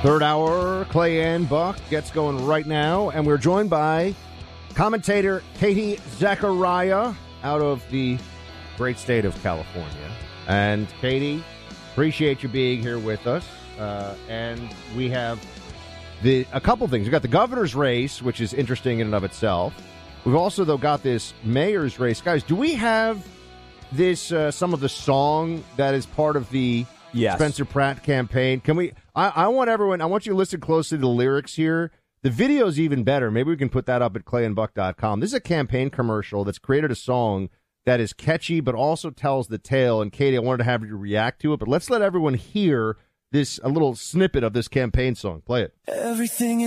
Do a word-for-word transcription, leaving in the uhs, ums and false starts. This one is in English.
Third hour, Clay and Buck gets going right now, and we're joined by commentator Katie Zachariah out of the great state of California. And Katie, appreciate you being here with us. Uh, and we have the a couple things. We've got the governor's race, which is interesting in and of itself. We've also, though, got this mayor's race. Guys, do we have this, uh, some of the song that is part of the yes. Spencer Pratt campaign? Can we, I, I want everyone, I want you to listen closely to the lyrics here. The video's even better. Maybe we can put that up at clay and buck dot com. This is a campaign commercial that's created a song that is catchy but also tells the tale. And, Katie, I wanted to have you react to it, but let's let everyone hear this, a little snippet of this campaign song. Play it. Everything